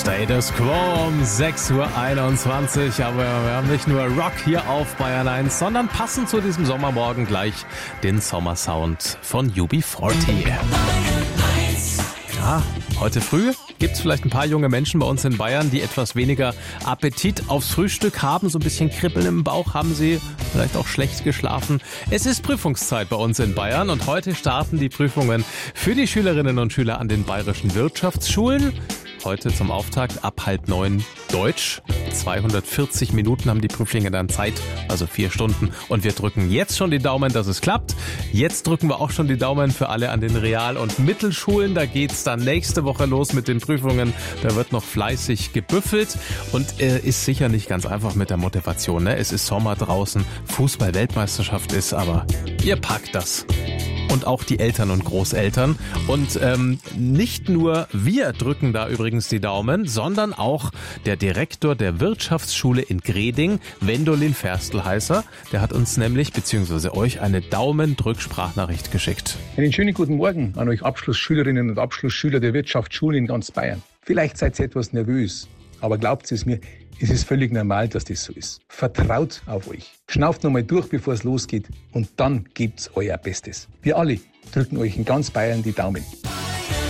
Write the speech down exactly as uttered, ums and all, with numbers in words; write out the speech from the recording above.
Status Quo um sechs Uhr einundzwanzig. Aber wir haben nicht nur Rock hier auf Bayern eins, sondern passend zu diesem Sommermorgen gleich den Sommersound von U B vierzig. Ja, heute früh gibt es vielleicht ein paar junge Menschen bei uns in Bayern, die etwas weniger Appetit aufs Frühstück haben. So ein bisschen Kribbeln im Bauch haben sie, vielleicht auch schlecht geschlafen. Es ist Prüfungszeit bei uns in Bayern und heute starten die Prüfungen für die Schülerinnen und Schüler an den bayerischen Wirtschaftsschulen. Heute zum Auftakt ab halb neun Deutsch. zweihundertvierzig Minuten haben die Prüflinge dann Zeit, also vier Stunden. Und wir drücken jetzt schon die Daumen, dass es klappt. Jetzt drücken wir auch schon die Daumen für alle an den Real- und Mittelschulen. Da geht's dann nächste Woche los mit den Prüfungen. Da wird noch fleißig gebüffelt und äh, ist sicher nicht ganz einfach mit der Motivation. Ne? Es ist Sommer draußen, Fußball-Weltmeisterschaft ist, aber ihr packt das. Und auch die Eltern und Großeltern. Und ähm, nicht nur wir drücken da übrigens die Daumen, sondern auch der Direktor der Wirtschaftsschule in Greding, Wendolin Ferstelheißer. Der hat uns nämlich, beziehungsweise euch, eine Daumendrück-Sprachnachricht geschickt. Einen schönen guten Morgen an euch Abschlussschülerinnen und Abschlussschüler der Wirtschaftsschule in ganz Bayern. Vielleicht seid ihr etwas nervös, aber glaubt es mir, es ist völlig normal, dass das so ist. Vertraut auf euch. Schnauft nochmal durch, bevor es losgeht und dann gebt's euer Bestes. Wir alle drücken euch in ganz Bayern die Daumen.